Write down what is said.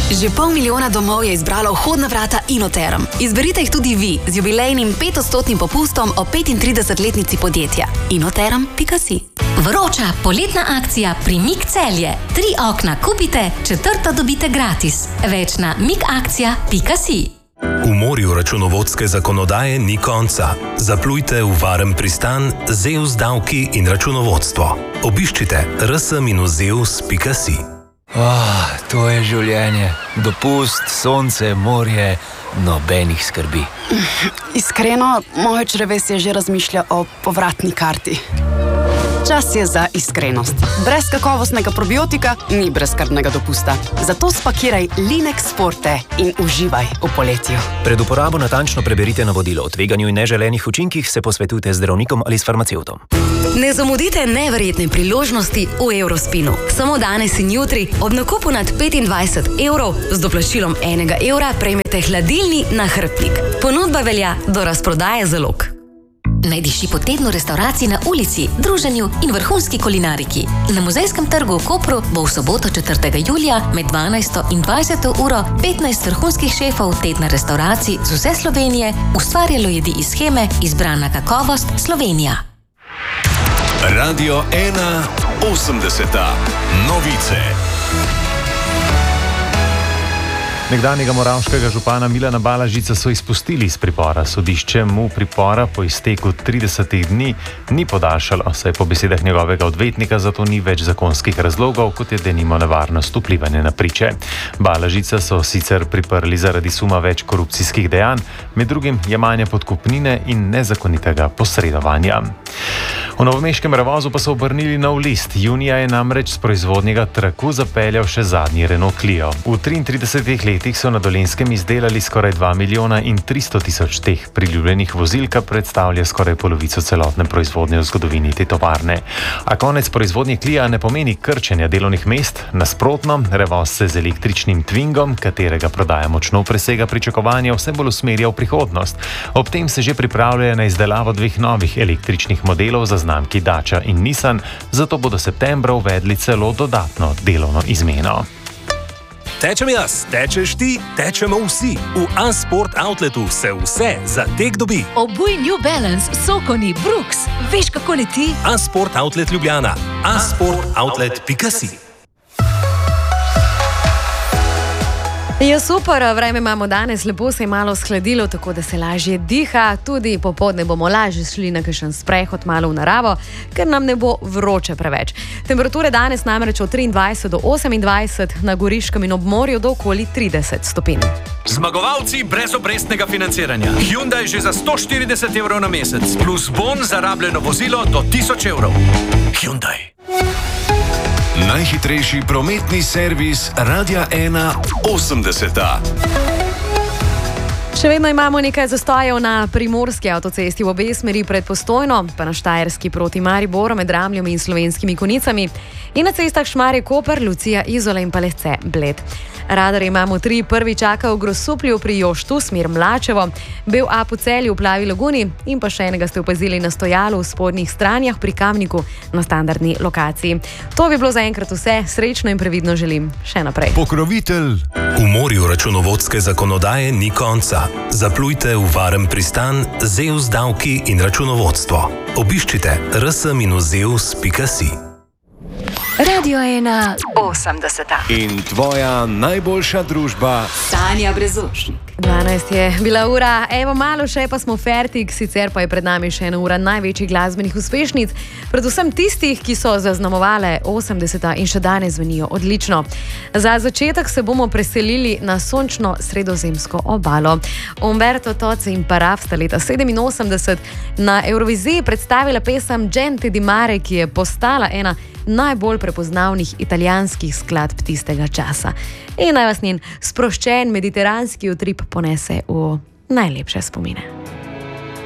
Že 500 000 domov je izbralo vhodna vrata Inoterm. Izberite jih tudi vi z jubilejnim 500% popustom o 35-letnici podjetja. Inoterm.si. Vroča poletna akcija pri MIG Celje. 3 okna kupite, 4. dobite gratis. Več na migakcija.si. V morju računovodske zakonodaje ni konca. Zaplujte v varen pristan ZEUS davki in računovodstvo. Obiščite rs-zeus.si. To je življenje. Dopust, sonce, morje, nobenih skrbi. Iskreno, moje črevesje že razmišlja o povratni karti. Čas je za iskrenost. Brez kakovostnega probiotika ni brezskrbnega dopusta. Zato spakiraj Linex Forte in uživaj v poletju. Pred uporabo natančno preberite navodilo o tveganju in neželenih učinkih, se posvetujte z zdravnikom ali s farmacevtom. Ne zamudite neverjetne priložnosti v Eurospinu. Samo danes in jutri ob nakupu nad 25 evrov z doplačilom 1 evra prejmete hladilni nahrbtnik. Ponudba velja do razprodaje zalog. Najdiši po tednu restauracij na ulici, druženju in vrhunski kulinariki. Na Muzejskem trgu v Kopru bo v soboto 4. julija med 12. in 20. uro 15 vrhunskih šefov tedna restauracij z vse Slovenije ustvarjalo jedi iz sheme Izbrana kakovost Slovenija. Radio 1 80. Novice. Nekdanjega moravškega župana Milana Balažica so izpustili iz pripora. Sodišče mu pripora po izteku 30 dni ni podaljšalo, saj po besedah njegovega odvetnika zato ni več zakonskih razlogov, kot je denimo nevarnost vplivanja na priče. Balažica so sicer priprli zaradi suma več korupcijskih dejanj, med drugim jemanja podkupnine in nezakonitega posredovanja. V novomeškem Revozu pa so obrnili nov list. Junija je namreč z proizvodnjega traku zapeljal še zadnji Renault Clio. V 33 letih so na Dolenjskem izdelali skoraj 2 milijona in 300 tisoč teh priljubljenih vozil, kar predstavlja skoraj polovico celotne proizvodnje v zgodovini te tovarne. A konec proizvodnje Clio ne pomeni krčenja delovnih mest. Nasprotno, Revoz se z električnim Twingom, katerega prodaja močno presega pričakovanja, vse bolj usmerja v prihodnost. Ob tem se že pripravljajo na izdelavo 2 novih električnih modelov za znamki Dacia in Nissan, zato bodo septembra uvedli celo dodatno delovno izmeno. Tečem jaz, tečeš ti, tečemo vsi. V A-Sport Outletu se vse za tek dobi. Obuj New Balance, Sokoni, Brooks. Veš, kako leti? A-Sport Outlet Ljubljana. A-sportoutlet.si. Ja, super, vreme imamo danes, lepo se je malo shladilo, tako da se lažje diha, tudi popoldne bomo lažje šli na kakšen sprehod malo v naravo, ker nam ne bo vroče preveč. Temperature danes namreč od 23 do 28, na Goriškem in ob morju do okoli 30 stopinj. Zmagovalci brezobrestnega financiranja. Hyundai že za 140 evrov na mesec, plus bon za rabljeno vozilo do 1000 evrov. Hyundai. Najhitrejši prometni servis Radia 1 80. Še vedno imamo nekaj zastojev na primorski avtocesti v obe smeri pred Postojno, pa na Štajerski proti Mariboru med Ramljom in Slovenskimi Konicami in na cestah Šmarje-Koper, Lucija, Izola in Palesce, Bled. Radar imamo 3, prvi čaka v Grosuplju pri Joštu, smer Mlačevo, Bel Ap v Celju v Plavi laguni in pa še enega ste opazili na stojalu v spodnjih stranjah pri Kamniku na standardni lokaciji. To bi bilo zaenkrat vse, srečno in previdno želim še naprej. Pokrovitelj. V morju računovodske zakonodaje ni konca. Zaplujte v varen pristan ZEUS davki in računovodstvo. Obiščite rs-zeus.si. Radio 1 80. In tvoja najboljša družba Tanja Brezošnik. 12 je bila ura, evo malo še pa smo fertik, sicer pa je pred nami še ena ura največjih glasbenih uspešnic, predvsem tistih, ki so zaznamovale 80. in še danes zvenijo odlično. Za začetek se bomo preselili na sončno sredozemsko obalo. Umberto Tozzi in Paraf sta leta 87 na Euroviziji predstavila pesem Gente di Mare, ki je postala ena najbolj prepoznavnih italijanskih skladb tistega časa. In naj vas njen sproščen mediteranski utrip ponese v najlepše spomine.